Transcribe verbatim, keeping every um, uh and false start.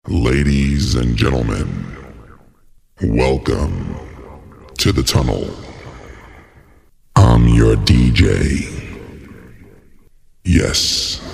Ladies and gentlemen, welcome to the tunnel. I'm your D J. Yes,